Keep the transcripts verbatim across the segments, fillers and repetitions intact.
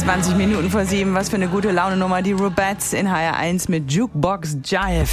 zwanzig Minuten vor sieben, was für eine gute Laune-Nummer. Die Rubettes in H R eins mit Jukebox Jive.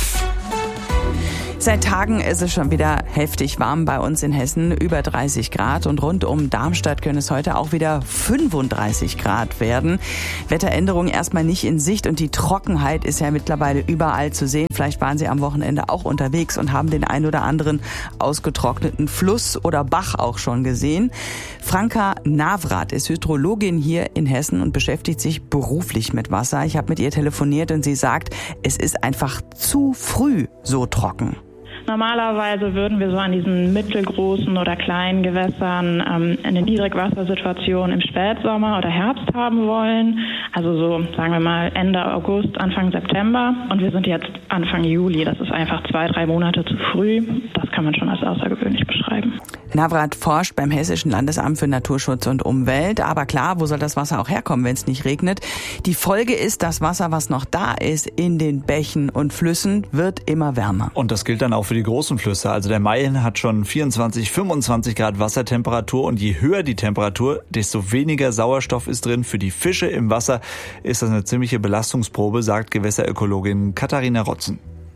Seit Tagen ist es schon wieder heftig warm bei uns in Hessen, über dreißig Grad, und rund um Darmstadt können es heute auch wieder fünfunddreißig Grad werden. Wetteränderungen erstmal nicht in Sicht und die Trockenheit ist ja mittlerweile überall zu sehen. Vielleicht waren Sie am Wochenende auch unterwegs und haben den ein oder anderen ausgetrockneten Fluss oder Bach auch schon gesehen. Franka Navrat ist Hydrologin hier in Hessen und beschäftigt sich beruflich mit Wasser. Ich habe mit ihr telefoniert und sie sagt, es ist einfach zu früh so trocken. Normalerweise würden wir so an diesen mittelgroßen oder kleinen Gewässern ähm, eine Niedrigwassersituation im Spätsommer oder Herbst haben wollen. Also so, sagen wir mal, Ende August, Anfang September. Und wir sind jetzt Anfang Juli. Das ist einfach zwei, drei Monate zu früh. Das kann man schon als außergewöhnlich beschreiben. Navrat forscht beim Hessischen Landesamt für Naturschutz und Umwelt. Aber klar, wo soll das Wasser auch herkommen, wenn es nicht regnet? Die Folge ist, das Wasser, was noch da ist in den Bächen und Flüssen, wird immer wärmer. Und das gilt dann auch für die großen Flüsse. Also der Main hat schon vierundzwanzig, fünfundzwanzig Grad Wassertemperatur, und je höher die Temperatur, desto weniger Sauerstoff ist drin. Für die Fische im Wasser ist das eine ziemliche Belastungsprobe, sagt Gewässerökologin Katharina Rotzen.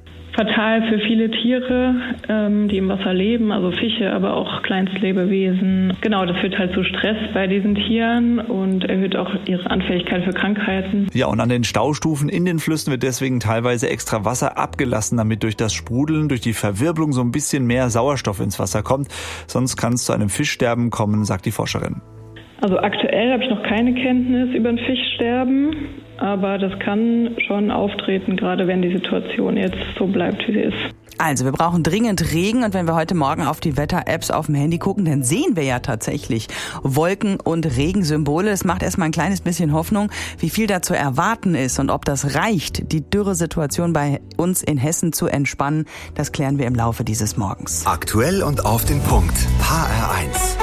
Fatal für viele Tiere, ähm, die im Wasser leben, also Fische, aber auch Kleinstlebewesen. Genau, das führt halt zu Stress bei diesen Tieren und erhöht auch ihre Anfälligkeit für Krankheiten. Ja, und an den Staustufen in den Flüssen wird deswegen teilweise extra Wasser abgelassen, damit durch das Sprudeln, durch die Verwirbelung so ein bisschen mehr Sauerstoff ins Wasser kommt. Sonst kann es zu einem Fischsterben kommen, sagt die Forscherin. Also aktuell habe ich noch keine Kenntnis über ein Fischsterben, aber das kann schon auftreten, gerade wenn die Situation jetzt so bleibt, wie sie ist. Also wir brauchen dringend Regen, und wenn wir heute Morgen auf die Wetter-Apps auf dem Handy gucken, dann sehen wir ja tatsächlich Wolken- und Regensymbole. Es macht erstmal ein kleines bisschen Hoffnung, wie viel da zu erwarten ist und ob das reicht, die Dürresituation bei uns in Hessen zu entspannen. Das klären wir im Laufe dieses Morgens. Aktuell und auf den Punkt. H R eins.